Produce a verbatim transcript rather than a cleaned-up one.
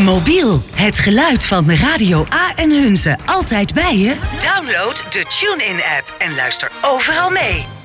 Mobiel, het geluid van de Radio A en Hunze. Altijd bij je? Download de TuneIn-app en luister overal mee.